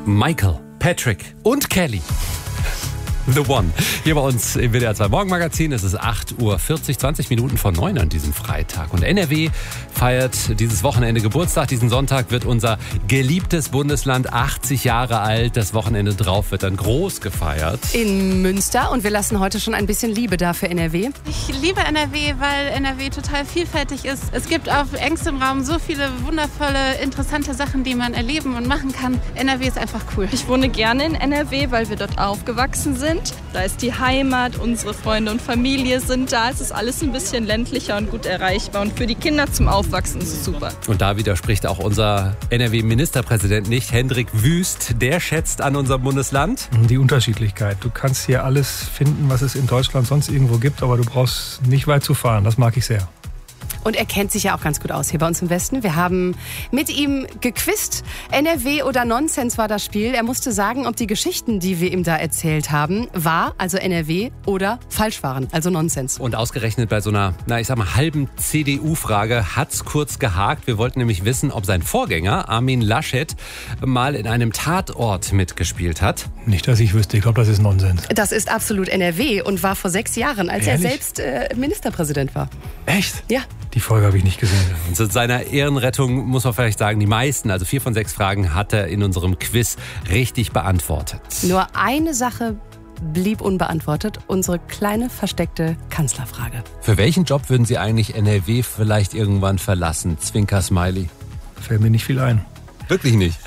Michael, Patrick und Kelly. The One. Hier bei uns im WDR 2 Morgenmagazin. Es ist 8:40 Uhr, 20 Minuten vor 9 an diesem Freitag. Und NRW feiert dieses Wochenende Geburtstag. Diesen Sonntag wird unser geliebtes Bundesland 80 Jahre alt. Das Wochenende drauf wird dann groß gefeiert. In Münster. Und wir lassen heute schon ein bisschen Liebe da für NRW. Ich liebe NRW, weil NRW total vielfältig ist. Es gibt auf engstem Raum so viele wundervolle, interessante Sachen, die man erleben und machen kann. NRW ist einfach cool. Ich wohne gerne in NRW, weil wir dort aufgewachsen sind. Da ist die Heimat, unsere Freunde und Familie sind da. Es ist alles ein bisschen ländlicher und gut erreichbar. Und für die Kinder zum Aufwachsen ist es super. Und da widerspricht auch unser NRW-Ministerpräsident nicht, Hendrik Wüst. Der schätzt an unserem Bundesland die Unterschiedlichkeit. Du kannst hier alles finden, was es in Deutschland sonst irgendwo gibt, aber du brauchst nicht weit zu fahren. Das mag ich sehr. Und er kennt sich ja auch ganz gut aus hier bei uns im Westen. Wir haben mit ihm gequizt. NRW oder Nonsens war das Spiel. Er musste sagen, ob die Geschichten, die wir ihm da erzählt haben, wahr, also NRW, oder falsch waren, also Nonsens. Und ausgerechnet bei so einer, halben CDU-Frage hat's kurz gehakt. Wir wollten nämlich wissen, ob sein Vorgänger, Armin Laschet, mal in einem Tatort mitgespielt hat. Nicht, dass ich wüsste. Ich glaube, das ist Nonsens. Das ist absolut NRW und war vor 6 Jahren, als Ehrlich? er selbst Ministerpräsident war. Echt? Ja. Die Folge habe ich nicht gesehen. Und zu seiner Ehrenrettung muss man vielleicht sagen, die meisten, also 4 von 6 Fragen, hat er in unserem Quiz richtig beantwortet. Nur eine Sache blieb unbeantwortet, unsere kleine versteckte Kanzlerfrage. Für welchen Job würden Sie eigentlich NRW vielleicht irgendwann verlassen? Zwinker-Smiley. Fällt mir nicht viel ein. Wirklich nicht?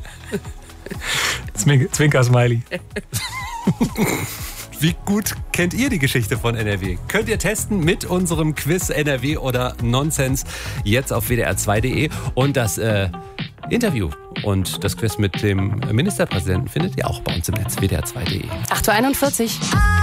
Zwinker-Smiley. Wie gut kennt ihr die Geschichte von NRW? Könnt ihr testen mit unserem Quiz NRW oder Nonsens jetzt auf wdr2.de. Und das Interview und das Quiz mit dem Ministerpräsidenten findet ihr auch bei uns im Netz, wdr2.de. 8:41 Uhr.